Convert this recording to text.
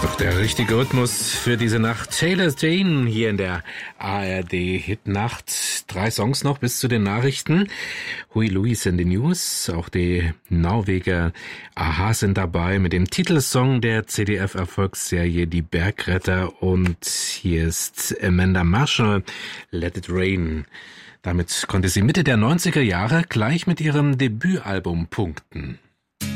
Doch der richtige Rhythmus für diese Nacht. Taylor Jane hier in der ARD-Hitnacht. 3 Songs noch bis zu den Nachrichten. Huey Lewis in den News. Auch die Norweger a-ha sind dabei mit dem Titelsong der ZDF-Erfolgsserie Die Bergretter. Und hier ist Amanda Marshall, Let It Rain. Damit konnte sie Mitte der 90er Jahre gleich mit ihrem Debütalbum punkten.